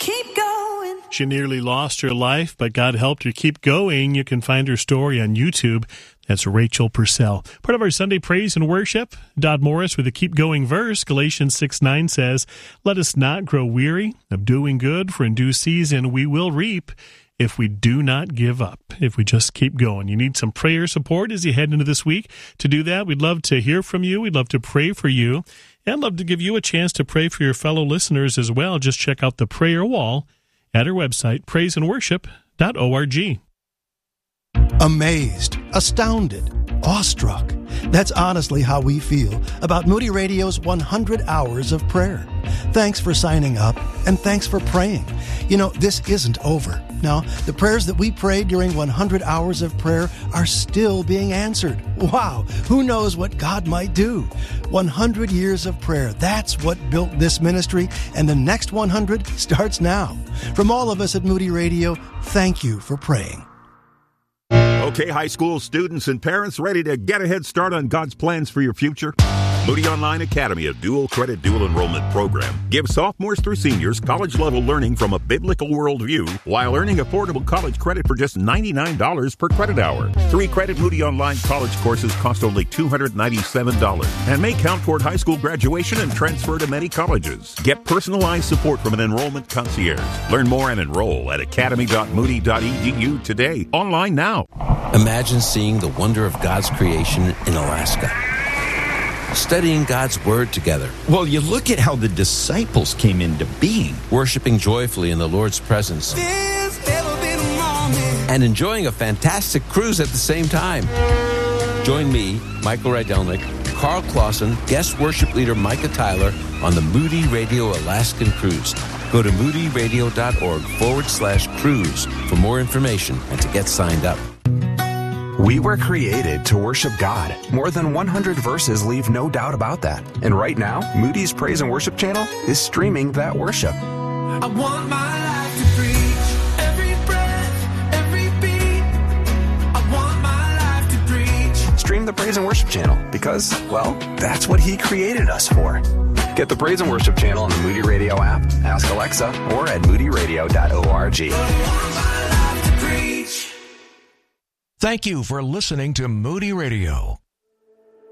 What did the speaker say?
keep going. She nearly lost her life, but God helped her keep going. You can find her story on YouTube. That's Rachel Purcell. Part of our Sunday praise and worship. Dodd Morris with a keep going verse. Galatians 6:9 says, "Let us not grow weary of doing good, for in due season we will reap if we do not give up," if we just keep going. You need some prayer support as you head into this week. To do that, we'd love to hear from you. We'd love to pray for you. And love to give you a chance to pray for your fellow listeners as well. Just check out the prayer wall at our website, praiseandworship.org. Amazed, astounded, awestruck. That's honestly how we feel about Moody Radio's 100 Hours of Prayer. Thanks for signing up, and thanks for praying. You know, this isn't over. Now, the prayers that we prayed during 100 Hours of Prayer are still being answered. Wow, who knows what God might do? 100 years of prayer, that's what built this ministry, and the next 100 starts now. From all of us at Moody Radio, thank you for praying. Okay, high school students and parents ready to get a head start on God's plans for your future? Moody Online Academy, a dual credit, dual enrollment program, gives sophomores through seniors college-level learning from a biblical worldview while earning affordable college credit for just $99 per credit hour. 3-credit Moody Online college courses cost only $297 and may count toward high school graduation and transfer to many colleges. Get personalized support from an enrollment concierge. Learn more and enroll at academy.moody.edu today. Online now. Imagine seeing the wonder of God's creation in Alaska. Studying God's Word together. Well, you look at how the disciples came into being. Worshiping joyfully in the Lord's presence. And enjoying a fantastic cruise at the same time. Join me, Michael Rydelnik, Carl Clausen, guest worship leader Micah Tyler on the Moody Radio Alaskan Cruise. Go to moodyradio.org/cruise for more information and to get signed up. We were created to worship God. More than 100 verses leave no doubt about that. And right now, Moody's Praise and Worship channel is streaming that worship. I want my life to preach every breath, every beat. I want my life to preach. Stream the Praise and Worship channel because, well, that's what He created us for. Get the Praise and Worship channel on the Moody Radio app, ask Alexa, or at moodyradio.org. I want my life to preach. Thank you for listening to Moody Radio.